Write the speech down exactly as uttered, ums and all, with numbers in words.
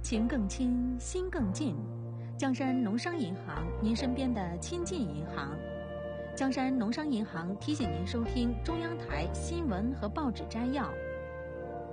情更亲，心更近。江山农商银行，您身边的亲近银行。江山农商银行提醒您收听中央台新闻和报纸摘要。